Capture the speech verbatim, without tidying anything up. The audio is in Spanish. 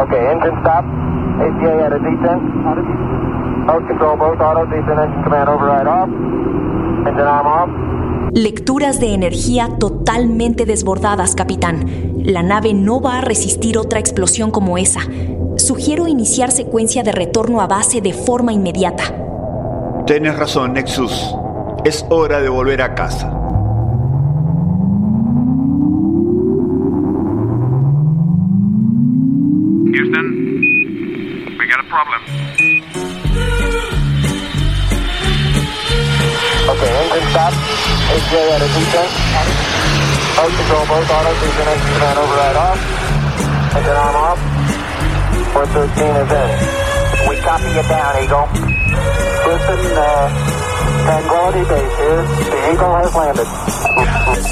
Okay, engine stop. A T A at a descent. Mode control, both auto, descent engine command override off. Engine arm off. Lecturas de energía totalmente desbordadas, capitán. La nave no va a resistir otra explosión como esa. Sugiero iniciar secuencia de retorno a base de forma inmediata. Tienes razón, Nexus. Es hora de volver a casa. Houston, we got a problem. Okay, engine stop. A T A at a descent. Mode control, both auto, descent engine command override off. Engine arm off. four thirteen is in. We copy you down, Eagle. Houston, uh, Tranquility Base here. The Eagle has landed.